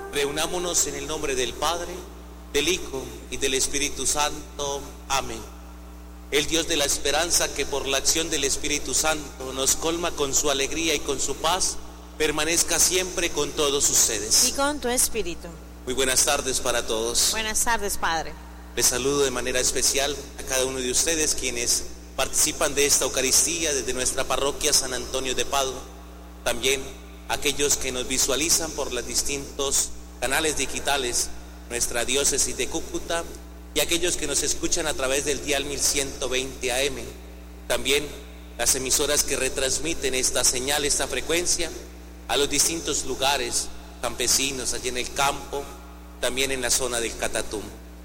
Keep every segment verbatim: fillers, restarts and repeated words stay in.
Reunámonos en el nombre del Padre, del Hijo y del Espíritu Santo. Amén. El Dios de la esperanza, que por la acción del Espíritu Santo nos colma con su alegría y con su paz, permanezca siempre con todos ustedes. Y con tu espíritu. Muy buenas tardes para todos. Buenas tardes, Padre. Les saludo de manera especial a cada uno de ustedes quienes participan de esta Eucaristía desde nuestra parroquia San Antonio de Padua. También a aquellos que nos visualizan por los distintos canales digitales, nuestra diócesis de Cúcuta, y aquellos que nos escuchan a través del dial mil ciento veinte A M. También las emisoras que retransmiten esta señal, esta frecuencia, a los distintos lugares campesinos, allí en el campo, también en la zona del Catatumbo.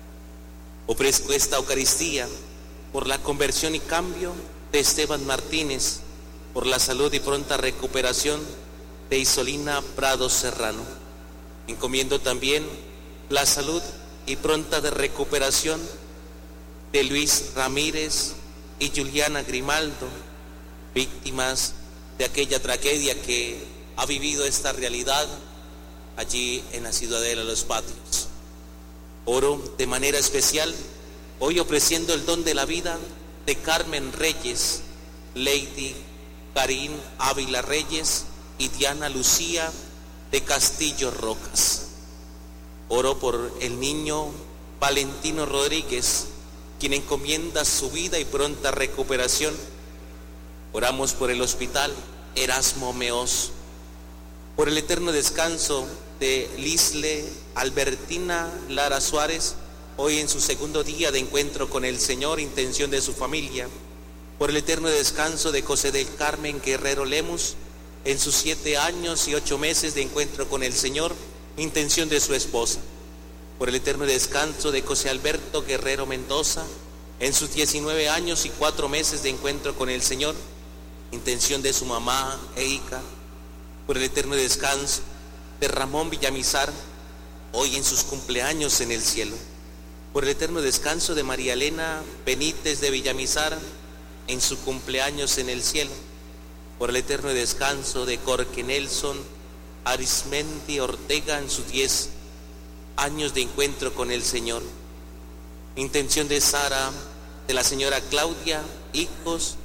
Ofrezco esta Eucaristía por la conversión y cambio de Esteban Martínez, por la salud y pronta recuperación de Isolina Prado Serrano. Encomiendo también la salud y pronta de recuperación de Luis Ramírez y Juliana Grimaldo, víctimas de aquella tragedia que ha vivido esta realidad allí en la Ciudadela de los Patios. Oro de manera especial hoy ofreciendo el don de la vida de Carmen Reyes, Lady Karin Ávila Reyes y Diana Lucía de Castillo Rocas. Oro por el niño Valentino Rodríguez, quien encomienda su vida y pronta recuperación. Oramos por el hospital Erasmo Meós, por el eterno descanso de Lisle Albertina Lara Suárez, hoy en su segundo día de encuentro con el Señor, intención de su familia. Por el eterno descanso de José del Carmen Guerrero Lemus, en sus siete años y ocho meses de encuentro con el Señor, intención de su esposa. Por el eterno descanso de José Alberto Guerrero Mendoza, en sus diecinueve años y cuatro meses de encuentro con el Señor, intención de su mamá e hija. Por el eterno descanso de Ramón Villamizar, hoy en sus cumpleaños en el cielo. Por el eterno descanso de María Elena Benítez de Villamizar, en su cumpleaños en el cielo. Por el eterno descanso de Jorge Nelson Arismendi Ortega en sus diez años de encuentro con el Señor. Intención de Sara, de la señora Claudia, hijos